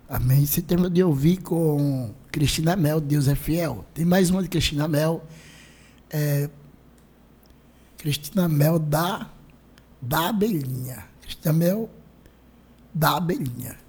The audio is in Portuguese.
Amém. Você terminou de ouvir com Cristina Mel, Deus é Fiel. Tem mais uma de Cristina Mel. Cristina Mel da Abelhinha. Cristina Mel da Abelhinha.